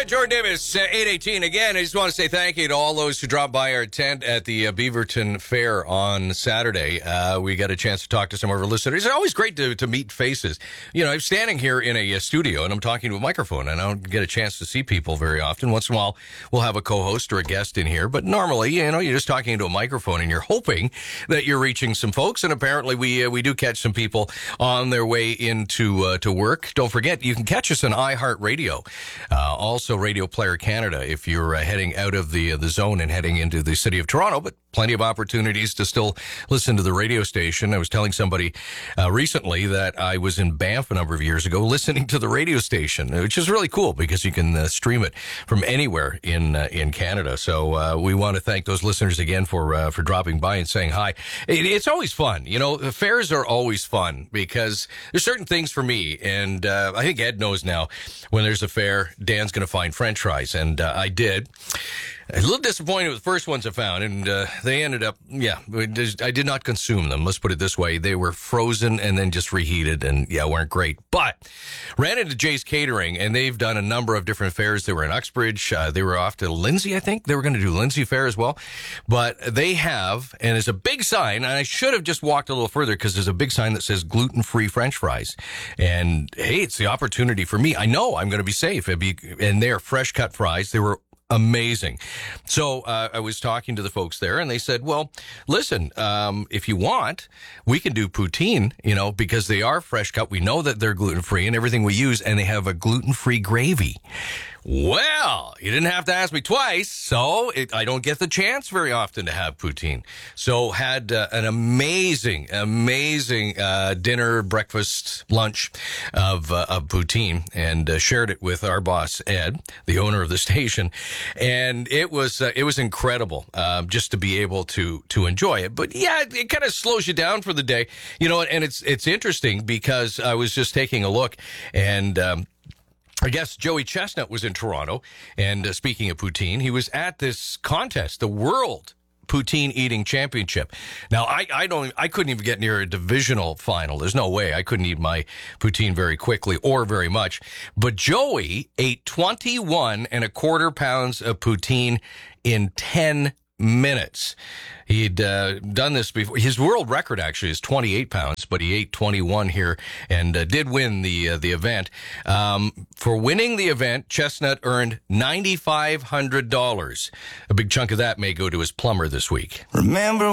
Jordan Davis, 818 again. I just want to say thank you to all those who dropped by our tent at the Beaverton Fair on Saturday. We got a chance to talk to some of our listeners. It's always great to meet faces. You know, I'm standing here in a studio and I'm talking to a microphone, and I don't get a chance to see people very often. Once in a while, we'll have a co-host or a guest in here, but normally, you know, you're just talking into a microphone and you're hoping that you're reaching some folks. And apparently, we do catch some people on their way into to work. Don't forget, you can catch us on iHeartRadio. Also Radio Player Canada if you're heading out of the zone and heading into the city of Toronto, but plenty of opportunities to still listen to the radio station. I was telling somebody recently that I was in Banff a number of years ago listening to the radio station, which is really cool because you can stream it from anywhere in Canada. So we want to thank those listeners again for dropping by and saying hi. It's always fun. You know, fairs are always fun because there's certain things for me, and I think Ed knows now when there's a fair, Dan's going to find French fries, and I did. A little disappointed with the first ones I found, and they ended up, I did not consume them. Let's put it this way. They were frozen and then just reheated and, weren't great. But ran into Jay's Catering, and they've done a number of different fairs. They were in Uxbridge. They were off to Lindsay, I think. They were going to do Lindsay Fair as well. But they have, and there's a big sign, and I should have just walked a little further because there's a big sign that says gluten-free French fries. And, hey, it's the opportunity for me. I know I'm going to be safe. And they're fresh-cut fries. They were amazing. So I was talking to the folks there, and they said, well, listen, if you want, we can do poutine, you know, because they are fresh cut. We know that they're gluten-free and everything we use, and they have a gluten-free gravy. Well, you didn't have to ask me twice, so I don't get the chance very often to have poutine. So had an amazing dinner, breakfast, lunch of poutine, and shared it with our boss, Ed, the owner of the station. And it was incredible just to be able to enjoy it. But yeah, it kind of slows you down for the day, you know. And it's interesting because I was just taking a look, and I guess Joey Chestnut was in Toronto, and speaking of poutine, he was at this contest, the World Poutine Eating Championship. Now, I couldn't even get near a divisional final. There's no way I couldn't eat my poutine very quickly or very much. But Joey ate 21 and a quarter pounds of poutine in 10 minutes. He'd done this before. His world record actually is 28 pounds, but he ate 21 here and did win the event. For winning the event, Chestnut earned $9,500. A big chunk of that may go to his plumber this week. Remember